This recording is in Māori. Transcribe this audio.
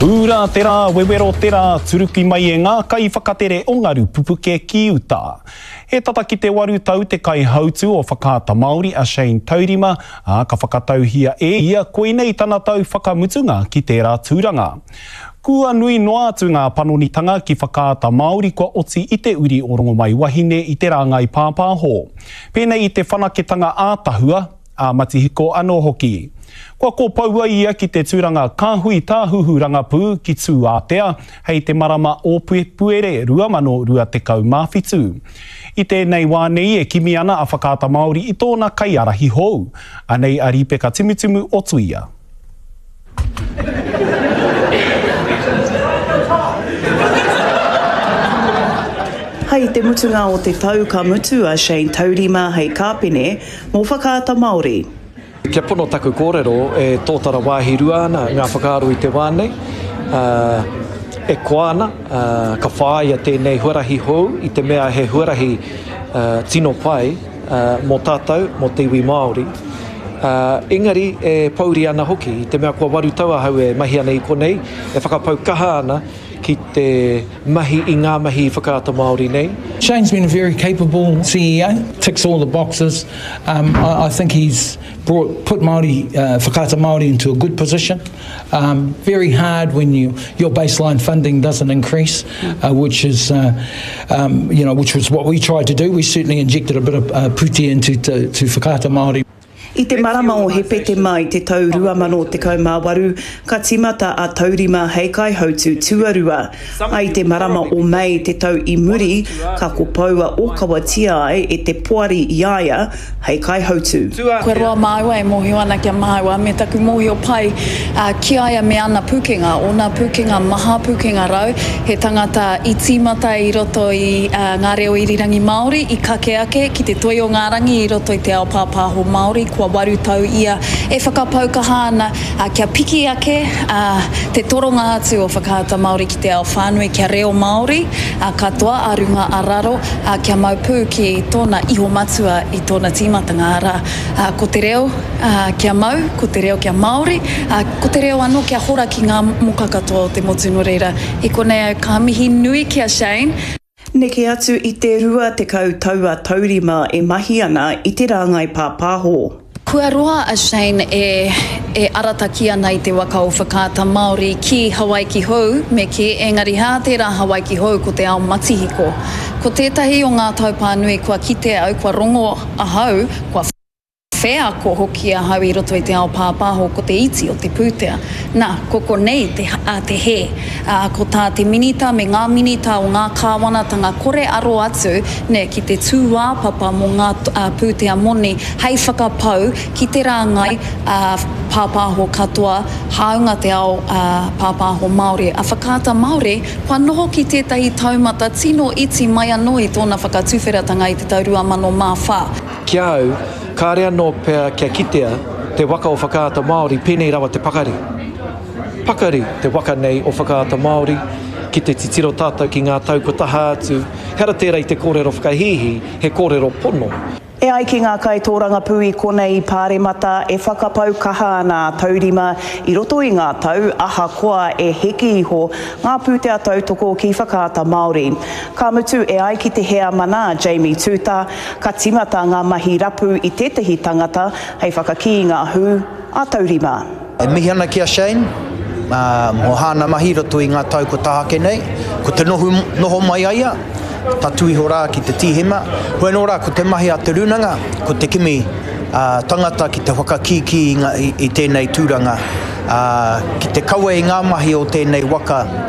Ura tera, wewero tera, turuki mai e ngā kai whakatere o ngaru pupuke ki uta. He tata ki te waru tau te kai hautu o whakaata Māori a Shane Taurima, ka whakatauhia ia koinei tana tau whakamutunga ki tērā tūranga. Kua nui noa atu ngā panonitanga ki whakaata Māori kua oti i te uri o rongo mai wahine i te rāngai pāpāho. Pēnei i te whanaketanga ātahua, a matihiko anō hoki. Kua ko paua ia ki te tūranga kāhui tāhuhu rangapū ki tū Ātea, hei te marama o Puere 2025. I tēnei wānei e kimi ana a whakaata Māori i tōna kai arahi hou. Anei a Ripeka Timutumu o Tuia. Hei te mutunga o te tau ka mutu a Shane Taurima hei kāpene mō whakaata Māori. Kia pono taku kōrero e tōtara wāhi rua ana ngā whakaaro i te wānei. E koana, ka whāia tēnei huarahi hou i te mea he huarahi tino pai mō tātou, mō te iwi Māori. Engari e pauri ana hoki, i te mea kua waru taua hau e mahi ana i konei, e whakapau kaha ana ki te mahi i ngā mahi whakaata Māori nei. Shane's been a very capable CEO, ticks all the boxes. I think he's put Māori, whakaata Māori into a good position. Very hard when your baseline funding doesn't increase, which is, which was what we tried to do. We certainly injected a bit of puti into to whakaata Māori. I te marama o he pete mai te tau 2018, ka timata a Taurima hei kai hautu tuarua. Ai te marama o Mei te tau i muri, ka ko paua o kawatia ai e te poari iaia hei kai hautu. Koe roa māua e mohi ana kia māua, me taku mohi o pai ki aia me ana pukenga, o nā pukenga maha pukenga rau, he tangata i timata i roto i ngā reo irirangi Māori, i kake ake ki te toi o ngā rangi i roto i te ao pāpāho Māori, kua waru tau ia e whakapau kaha ana kia piki ake te toronga atu o whakaata Māori ki te ao whānui kia reo Māori katoa a runga a raro kia maupū ki tōna iho matua i tōna tīmatanga ara ko te reo kia mau, ko te reo kia Māori ko te reo anō kia hora ki ngā moka katoa o te motuno reira i konei au ka mihi nui kia Shane. Neke atu i te rua te kau taua Taurima e mahi ana i te rāngai pāpāho. Kua roa a Shane e arataki ana i te waka o whakaata Māori ki Hawaii ki hou, me ki engari hā tērā Hawaii ki hou ko te ao matihiko. Ko tētahi o ngā taupānui kua kite au, kua rongo a hau, kua whea ko hoki a hau i roto i te ao pāpāho ko te iti o te pūtea. Nā, koko nei te he. Ko tā te minita me ngā minita o ngā kāwanatanga kore aro atu ne ki te tūwā papa mo ngā pūtea moni hei whakapau ki te rāngai pāpāho katoa haunga te ao pāpāho Māori. A whakaata Māori, kua noho ki tētahi taumata tino iti mai anō i tōna whakatuwheratanga i te tau 2024. Kia au, ka rea no pēr kia kitea te waka o whakaata Māori, pēnei rawa te pakari. Pakari te waka nei o whakaata Māori, ki te titiro tātou ki ngā tauputaha atu. Hera tērā i te kōrero whakahihi, he kōrero pono. E ai ki ngā kai tōranga pui konei pāremata e whakapau kaha ana Taurima i roto i ngā tau aha koa e heki iho ngā pūtea tautoko ki whakaata Māori. Ka mutu e ai ki te hea mana Jamie Tuta, ka timata ngā mahi rapu i tētahi tangata hei whakaki ngā hu a Taurima. E mihi ana ki a Shane, mo hana mahi roto i ngā tau ko tahake nei, ko te noho mai aia, tatu iho rā ki te tihima, hoi nō rā ko te mahi a te runanga, ko te kimi tangata ki te whakakiki i tēnei tūranga, ki te kaua i ngā mahi o tēnei waka.